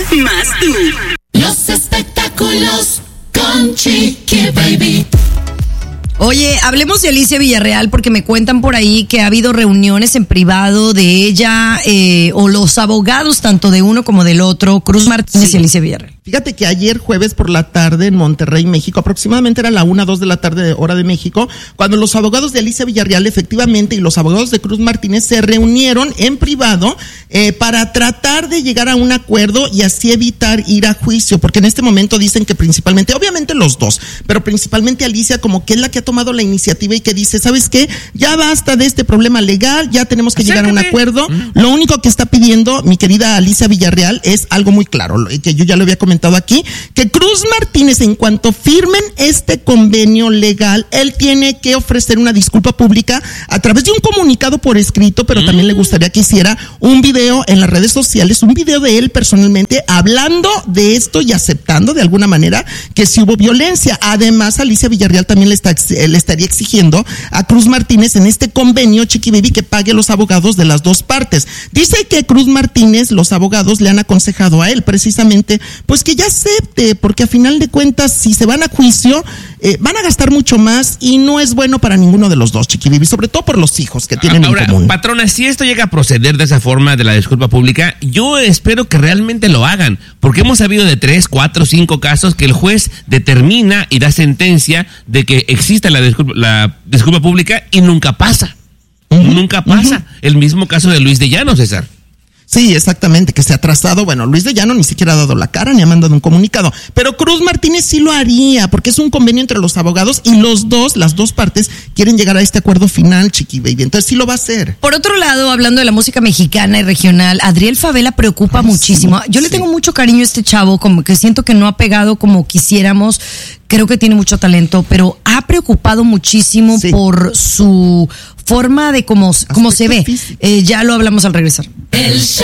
más tú. Los espectáculos con Chiqui Baby. Oye, hablemos de Alicia Villarreal porque me cuentan por ahí que ha habido reuniones en privado de ella o los abogados tanto de uno como del otro, Cruz Martínez y Alicia Villarreal. Fíjate que ayer jueves por la tarde en Monterrey, México, aproximadamente era la 1-2 de la tarde, hora de México, cuando los abogados de Alicia Villarreal efectivamente y los abogados de Cruz Martínez se reunieron en privado para tratar de llegar a un acuerdo y así evitar ir a juicio, porque en este momento dicen que principalmente, obviamente los dos, pero principalmente Alicia como que es la que ha tomado la iniciativa y que dice, ¿sabes qué? Ya basta de este problema legal, ya tenemos que llegar a un acuerdo. Lo único que está pidiendo mi querida Alicia Villarreal es algo muy claro, que yo ya lo había comentado aquí, que Cruz Martínez, en cuanto firmen este convenio legal, él tiene que ofrecer una disculpa pública a través de un comunicado por escrito, pero también le gustaría que hiciera un video en las redes sociales, un video de él personalmente hablando de esto y aceptando de alguna manera que sí hubo violencia. Además, Alicia Villarreal también le estaría exigiendo a Cruz Martínez en este convenio, Chiqui Baby, que pague los abogados de las dos partes. Dice que Cruz Martínez, los abogados le han aconsejado a él precisamente, pues que ya acepte, porque a final de cuentas, si se van a juicio, van a gastar mucho más y no es bueno para ninguno de los dos, Chiqui Baby, sobre todo por los hijos que tienen en común. Patrona, si esto llega a proceder de esa forma de la disculpa pública, yo espero que realmente lo hagan, porque hemos sabido de 3, 4, 5 casos que el juez determina y da sentencia de que exista la disculpa pública y nunca pasa. Nunca pasa. El mismo caso de Luis de Llano, César. Sí, exactamente, que se ha atrasado. Bueno, Luis de Llano ni siquiera ha dado la cara ni ha mandado un comunicado. Pero Cruz Martínez sí lo haría, porque es un convenio entre los abogados y las dos partes quieren llegar a este acuerdo final, Chiqui Baby. Entonces sí lo va a hacer. Por otro lado, hablando de la música mexicana y regional, Adriel Favela preocupa muchísimo. Yo le tengo mucho cariño a este chavo, como que siento que no ha pegado como quisiéramos. Creo que tiene mucho talento, pero ha preocupado muchísimo por su forma de cómo se ve. Ya lo hablamos al regresar.